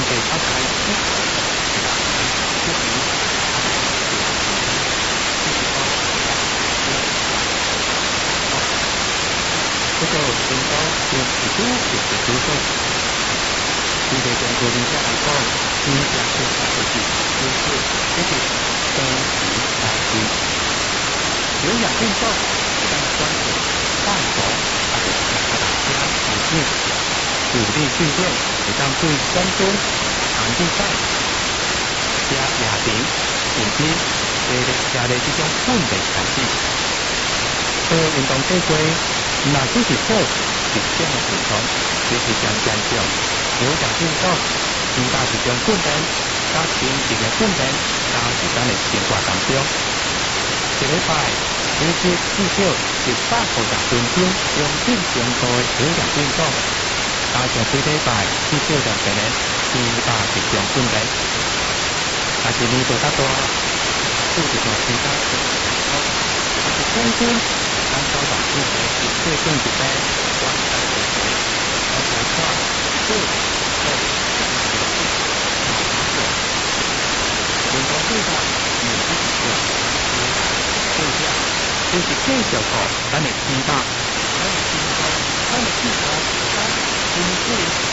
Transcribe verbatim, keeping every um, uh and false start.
被抛开出口，这里这个中高用一度就是主动，对对中国人家来讲，新加坡大数据就是这是长期来追，有氧运动当关注慢走，还有其他大家途径，鼓励训练，会当对关中场地赛加亚平，甚至这个加的这种稳定产品。做运动这块，若只是做一种的运动，就是将强调有氧运动，增加一种训练，加平时的训练，加时间的生活当中。一礼拜每日至少一百五十分钟中等强度的有氧运动，加上每礼拜至少两个人二百一种训练。但是年纪较大，做一段时间，就是中间。当高档数学是最重的呗，万单数学，而且话最后运动对象你自己做，对象就是继续做，咱的期待，咱的期待，咱的期待，咱的期待。